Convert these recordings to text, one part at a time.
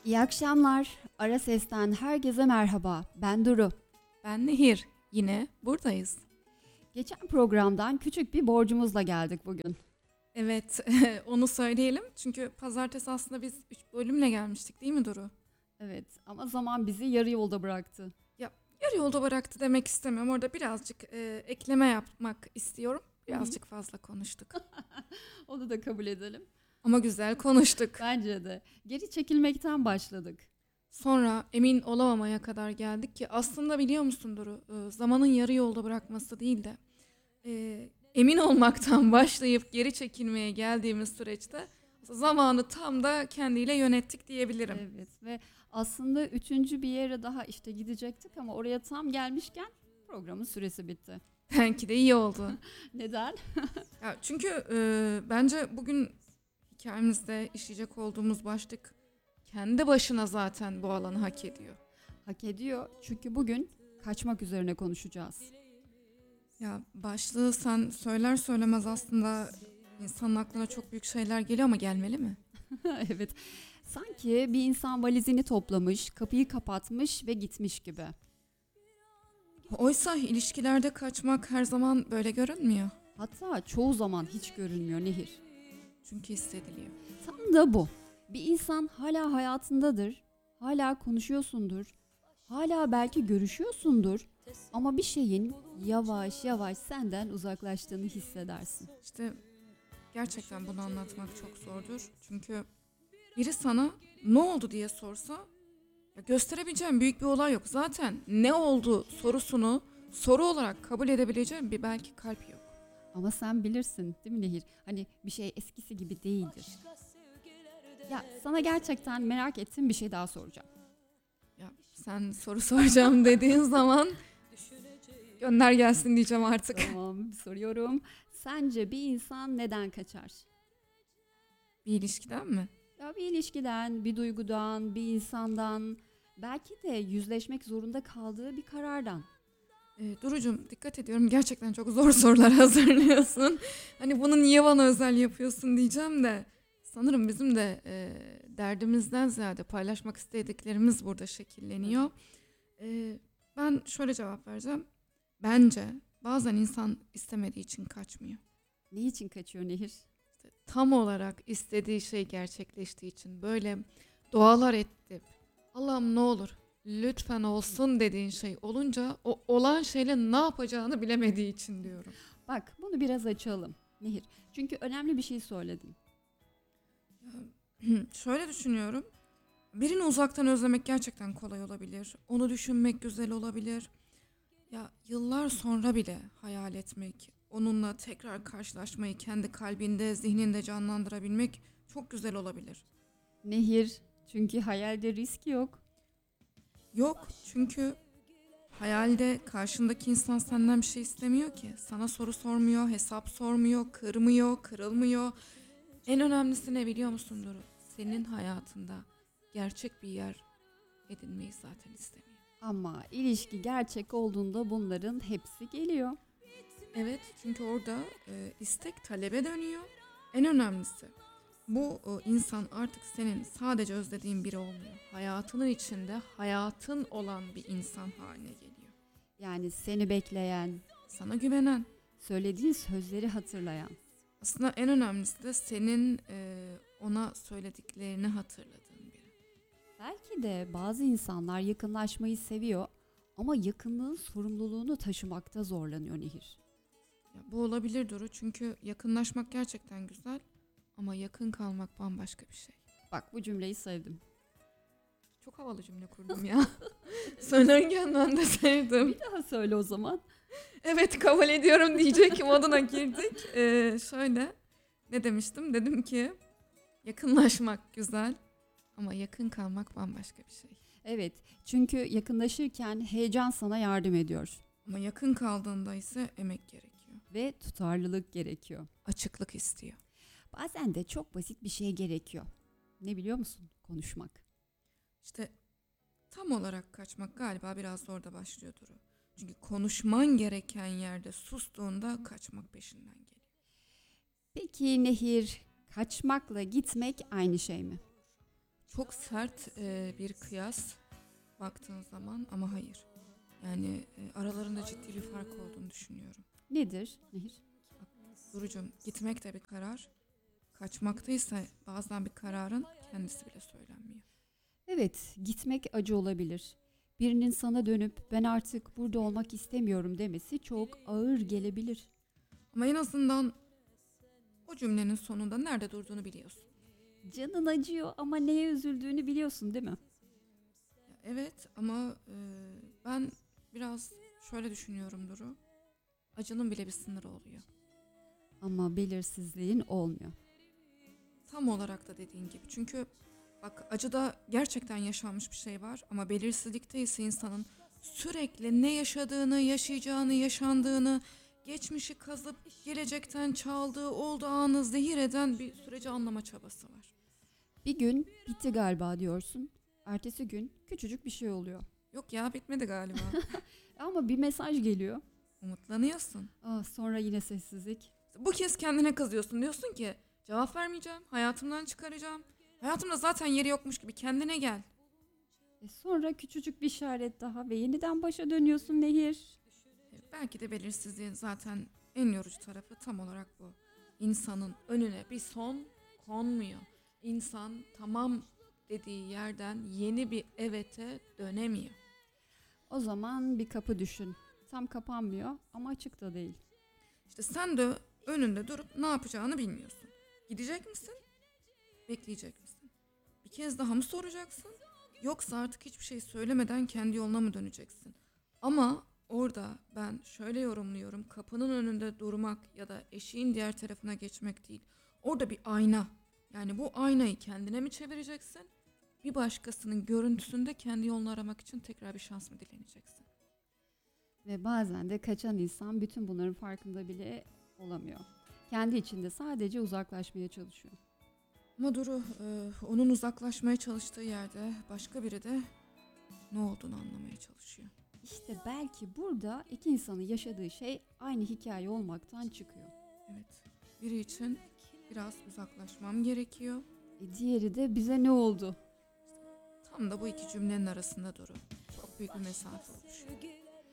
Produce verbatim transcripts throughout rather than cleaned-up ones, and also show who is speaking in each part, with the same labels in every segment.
Speaker 1: İyi akşamlar. Ara Ses'ten herkese merhaba. Ben Duru.
Speaker 2: Ben Nehir. Yine buradayız.
Speaker 1: Geçen programdan küçük bir borcumuzla geldik bugün.
Speaker 2: Evet, onu söyleyelim. Çünkü pazartesi aslında biz üç bölümle gelmiştik değil mi Duru?
Speaker 1: Evet ama zaman bizi yarı yolda bıraktı.
Speaker 2: Ya yarı yolda bıraktı demek istemiyorum. Orada birazcık e, ekleme yapmak istiyorum. Birazcık fazla konuştuk.
Speaker 1: Onu da kabul edelim.
Speaker 2: Ama güzel konuştuk.
Speaker 1: Bence de. Geri çekilmekten başladık.
Speaker 2: Sonra emin olamamaya kadar geldik ki aslında biliyor musun Duru? e, Zamanın yarı yolda bırakması değil de e, emin olmaktan başlayıp geri çekilmeye geldiğimiz süreçte zamanı tam da kendiyle yönettik diyebilirim.
Speaker 1: Evet ve aslında üçüncü bir yere daha işte gidecektik ama oraya tam gelmişken programın süresi bitti.
Speaker 2: Belki de iyi oldu.
Speaker 1: Neden?
Speaker 2: Ya çünkü e, bence bugün hikayemizde işleyecek olduğumuz başlık kendi başına zaten bu alanı hak ediyor.
Speaker 1: Hak ediyor çünkü bugün kaçmak üzerine konuşacağız.
Speaker 2: Ya başlığı sen söyler söylemez aslında insanın aklına çok büyük şeyler geliyor ama gelmeli mi?
Speaker 1: Evet. Sanki bir insan valizini toplamış, kapıyı kapatmış ve gitmiş gibi.
Speaker 2: Oysa ilişkilerde kaçmak her zaman böyle görünmüyor.
Speaker 1: Hatta çoğu zaman hiç görünmüyor Nehir.
Speaker 2: Çünkü hissediliyor.
Speaker 1: Tam da bu. Bir insan hala hayatındadır, hala konuşuyorsundur, hala belki görüşüyorsundur ama bir şeyin yavaş yavaş senden uzaklaştığını hissedersin.
Speaker 2: İşte gerçekten bunu anlatmak çok zordur. Çünkü biri sana ne oldu diye sorsa ya gösterebileceğim büyük bir olay yok. Zaten ne oldu sorusunu soru olarak kabul edebileceğim bir belki kalp yok.
Speaker 1: Ama sen bilirsin değil mi Nehir? Hani bir şey eskisi gibi değildir. Ya sana gerçekten merak ettiğim bir şey daha soracağım.
Speaker 2: Ya sen soru soracağım dediğin zaman gönder gelsin diyeceğim artık.
Speaker 1: Tamam, soruyorum. Sence bir insan neden kaçar?
Speaker 2: Bir ilişkiden mi?
Speaker 1: Ya bir ilişkiden, bir duygudan, bir insandan, belki de yüzleşmek zorunda kaldığı bir karardan.
Speaker 2: Ee, Duru'cum dikkat ediyorum gerçekten çok zor sorular hazırlıyorsun. Hani bunu niye bana özel yapıyorsun diyeceğim de sanırım bizim de e, derdimizden ziyade paylaşmak istediklerimiz burada şekilleniyor. E, ben şöyle cevap vereceğim. Bence bazen insan istemediği için kaçmıyor.
Speaker 1: Ne için kaçıyor Nehir?
Speaker 2: Tam olarak istediği şey gerçekleştiği için böyle dualar etti. Allah'ım ne olur lütfen olsun dediğin şey olunca o olan şeyle ne yapacağını bilemediği için diyorum.
Speaker 1: Bak bunu biraz açalım Nehir. Çünkü önemli bir şey söyledin.
Speaker 2: Şöyle düşünüyorum. Birini uzaktan özlemek gerçekten kolay olabilir. Onu düşünmek güzel olabilir. Ya yıllar sonra bile hayal etmek, onunla tekrar karşılaşmayı kendi kalbinde, zihninde canlandırabilmek çok güzel olabilir.
Speaker 1: Nehir, çünkü hayalde risk yok.
Speaker 2: Yok çünkü hayalde karşındaki insan senden bir şey istemiyor ki. Sana soru sormuyor, hesap sormuyor, kırmıyor, kırılmıyor. En önemlisi ne biliyor musun Duru? Senin hayatında gerçek bir yer edinmeyi zaten istemiyor.
Speaker 1: Ama ilişki gerçek olduğunda bunların hepsi geliyor.
Speaker 2: Evet çünkü orada e, istek talebe dönüyor. En önemlisi bu e, insan artık senin sadece özlediğin biri olmuyor. Hayatının içinde hayatın olan bir insan haline geliyor.
Speaker 1: Yani seni bekleyen,
Speaker 2: Sana güvenen.
Speaker 1: söylediğin sözleri hatırlayan.
Speaker 2: Aslında en önemlisi de senin e, ona söylediklerini hatırladığın biri.
Speaker 1: Belki de bazı insanlar yakınlaşmayı seviyor ama yakınlığın sorumluluğunu taşımakta zorlanıyor Nehir.
Speaker 2: Ya, bu olabilir Duru çünkü yakınlaşmak gerçekten güzel ama yakın kalmak bambaşka bir şey.
Speaker 1: Bak bu cümleyi sevdim.
Speaker 2: Çok havalı cümle kurdum ya. Söylerken ben de sevdim.
Speaker 1: Bir daha söyle o zaman.
Speaker 2: Evet kabul ediyorum diyecek moduna girdik. Ee, şöyle ne demiştim? Dedim ki yakınlaşmak güzel ama yakın kalmak bambaşka bir şey.
Speaker 1: Evet, çünkü yakınlaşırken heyecan sana yardım ediyor
Speaker 2: Ama yakın kaldığında ise emek gerekiyor.
Speaker 1: ve tutarlılık gerekiyor.
Speaker 2: Açıklık istiyor.
Speaker 1: Bazen de çok basit bir şey gerekiyor. Ne biliyor musun? Konuşmak.
Speaker 2: İşte tam olarak kaçmak galiba biraz orada başlıyor Duru. Çünkü konuşman gereken yerde sustuğunda kaçmak peşinden geliyor.
Speaker 1: Peki Nehir, kaçmakla gitmek aynı şey mi?
Speaker 2: çok sert e, bir kıyas baktığın zaman ama hayır. Yani e, aralarında ciddi bir fark olduğunu düşünüyorum.
Speaker 1: Nedir Nehir?
Speaker 2: Durucum, gitmek de bir karar, kaçmakta ise bazen bir kararın kendisi bile söylenmiyor.
Speaker 1: Evet, gitmek acı olabilir. Birinin sana dönüp ben artık burada olmak istemiyorum demesi çok ağır gelebilir.
Speaker 2: Ama en azından o cümlenin sonunda nerede durduğunu biliyorsun.
Speaker 1: Canın acıyor ama neye üzüldüğünü biliyorsun değil mi?
Speaker 2: Ya evet ama e, ben biraz şöyle düşünüyorum Duru. Acının bile bir sınırı oluyor.
Speaker 1: Ama belirsizliğin olmuyor.
Speaker 2: Tam olarak da dediğin gibi. Çünkü bak acıda gerçekten yaşanmış bir şey var ama belirsizlikte ise insanın sürekli ne yaşadığını, yaşayacağını, yaşandığını, geçmişi kazıp gelecekten çaldığı, olduğu anı zehir eden bir süreci anlama çabası var.
Speaker 1: Bir gün bitti galiba diyorsun. Ertesi gün küçücük bir şey oluyor.
Speaker 2: Yok ya bitmedi galiba.
Speaker 1: Ama bir mesaj geliyor.
Speaker 2: Umutlanıyorsun.
Speaker 1: Ah, sonra yine sessizlik.
Speaker 2: Bu kez kendine kızıyorsun. Diyorsun ki cevap vermeyeceğim, hayatımdan çıkaracağım. Hayatımda zaten yeri yokmuş gibi kendine gel.
Speaker 1: E sonra küçücük bir işaret daha ve yeniden başa dönüyorsun Nehir.
Speaker 2: Belki de belirsizliğin zaten en yorucu tarafı tam olarak bu. İnsanın önüne bir son konmuyor. İnsan tamam dediği yerden yeni bir evete dönemiyor.
Speaker 1: O zaman bir kapı düşün. Tam kapanmıyor ama açık da değil.
Speaker 2: İşte sen de önünde durup ne yapacağını bilmiyorsun. Gidecek misin? Bekleyecek misin? Bir kez daha mı soracaksın? Yoksa artık hiçbir şey söylemeden kendi yoluna mı döneceksin? Ama orada ben şöyle yorumluyorum. Kapının önünde durmak ya da eşiğin diğer tarafına geçmek değil. Orada bir ayna. Yani bu aynayı kendine mi çevireceksin? Bir başkasının görüntüsünde kendi yolunu aramak için tekrar bir şans mı dileneceksin?
Speaker 1: Ve bazen de kaçan insan bütün bunların farkında bile olamıyor. Kendi içinde sadece uzaklaşmaya çalışıyor.
Speaker 2: Ama Duru, e, onun uzaklaşmaya çalıştığı yerde başka biri de ne olduğunu anlamaya çalışıyor.
Speaker 1: İşte belki burada iki insanın yaşadığı şey aynı hikaye olmaktan çıkıyor.
Speaker 2: Evet, biri için biraz uzaklaşmam gerekiyor.
Speaker 1: E diğeri de bize ne oldu?
Speaker 2: Tam da bu iki cümlenin arasında Duru. Çok büyük bir mesafe oluşuyor.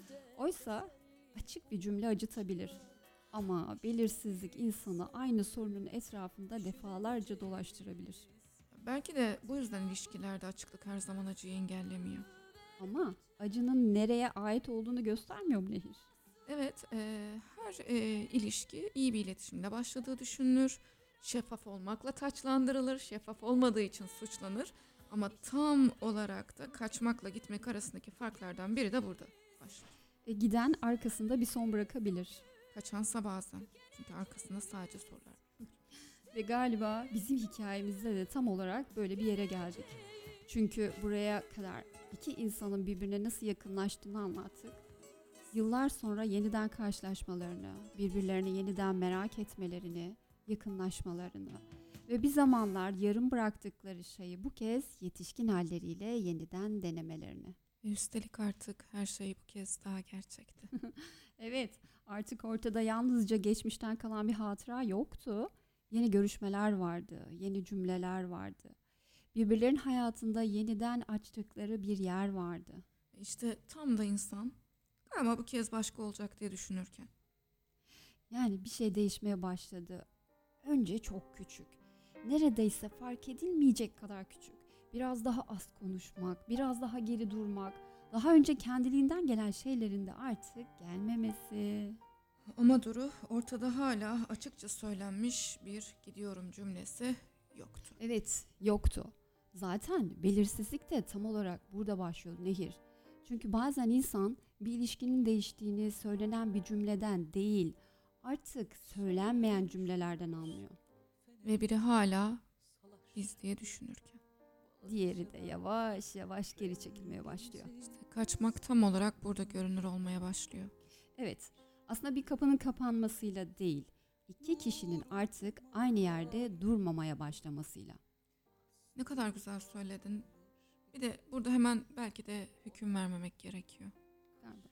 Speaker 1: Oysa açık bir cümle acıtabilir. Ama belirsizlik insanı aynı sorunun etrafında defalarca dolaştırabilir.
Speaker 2: Belki de bu yüzden ilişkilerde açıklık her zaman acıyı engellemiyor.
Speaker 1: Ama acının nereye ait olduğunu göstermiyor mu Nehir?
Speaker 2: Evet, e, her e, ilişki iyi bir iletişimle başladığı düşünülür. Şeffaf olmakla taçlandırılır. Şeffaf olmadığı için suçlanır. Ama tam olarak da kaçmakla gitmek arasındaki farklardan biri de burada başlar.
Speaker 1: E giden arkasında bir son bırakabilir.
Speaker 2: Kaçansa bazen. Çünkü arkasında sadece sorular.
Speaker 1: Ve galiba bizim hikayemizde de tam olarak böyle bir yere geldik. Çünkü buraya kadar iki insanın birbirine nasıl yakınlaştığını anlattık. Yıllar sonra yeniden karşılaşmalarını, birbirlerini yeniden merak etmelerini, yakınlaşmalarını ve bir zamanlar yarım bıraktıkları şeyi bu kez yetişkin halleriyle yeniden denemelerini.
Speaker 2: Ve üstelik artık her şey bu kez daha gerçekti.
Speaker 1: Evet, artık ortada yalnızca geçmişten kalan bir hatıra yoktu. Yeni görüşmeler vardı, yeni cümleler vardı. Birbirlerinin hayatında yeniden açtıkları bir yer vardı.
Speaker 2: İşte tam da insan ama bu kez başka olacak diye düşünürken.
Speaker 1: Yani bir şey değişmeye başladı. Önce çok küçük. Neredeyse fark edilmeyecek kadar küçük. Biraz daha az konuşmak, biraz daha geri durmak, daha önce kendiliğinden gelen şeylerin de artık gelmemesi.
Speaker 2: Ama Duru ortada hala açıkça söylenmiş bir gidiyorum cümlesi yoktu.
Speaker 1: Evet, yoktu. Zaten belirsizlik de tam olarak burada başlıyor Nehir. Çünkü bazen insan bir ilişkinin değiştiğini söylenen bir cümleden değil, artık söylenmeyen cümlelerden anlıyor.
Speaker 2: Ve biri hala biz diye düşünürken.
Speaker 1: Diğeri de yavaş yavaş geri çekilmeye başlıyor.
Speaker 2: İşte kaçmak tam olarak burada görünür olmaya başlıyor.
Speaker 1: Evet, aslında bir kapının kapanmasıyla değil, iki kişinin artık aynı yerde durmamaya başlamasıyla.
Speaker 2: Ne kadar güzel söyledin. Bir de burada hemen belki de hüküm vermemek gerekiyor.
Speaker 1: Galiba.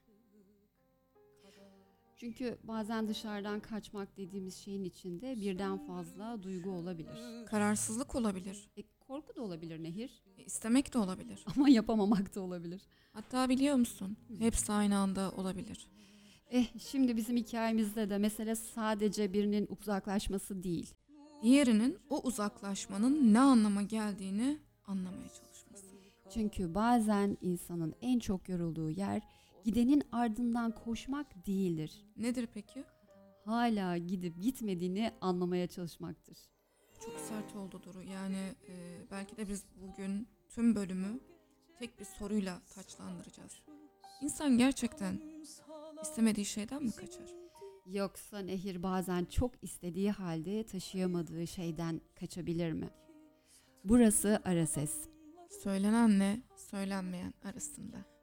Speaker 1: Çünkü bazen dışarıdan kaçmak dediğimiz şeyin içinde birden fazla duygu olabilir.
Speaker 2: Kararsızlık olabilir.
Speaker 1: E, Korku da olabilir Nehir.
Speaker 2: E, İstemek de olabilir.
Speaker 1: Ama yapamamak da olabilir.
Speaker 2: Hatta biliyor musun? Hepsi aynı anda olabilir.
Speaker 1: Eh şimdi bizim hikayemizde de mesele sadece birinin uzaklaşması değil.
Speaker 2: Diğerinin o uzaklaşmanın ne anlama geldiğini anlamaya çalışması.
Speaker 1: Çünkü bazen insanın en çok yorulduğu yer gidenin ardından koşmak değildir.
Speaker 2: Nedir peki?
Speaker 1: Hala gidip gitmediğini anlamaya çalışmaktır.
Speaker 2: Çok sert oldu Duru. Yani e, belki de biz bugün tüm bölümü tek bir soruyla taçlandıracağız. İnsan gerçekten istemediği şeyden mi kaçar?
Speaker 1: Yoksa Nehir bazen çok istediği halde taşıyamadığı şeyden kaçabilir mi? Burası Ara Ses.
Speaker 2: Söylenenle söylenmeyen arasında.